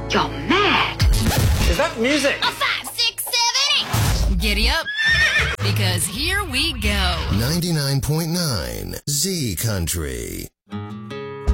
You're mad. Is that music? A 5, 6, 7, 8. Giddy up, because here we go. 99.9 Z Country.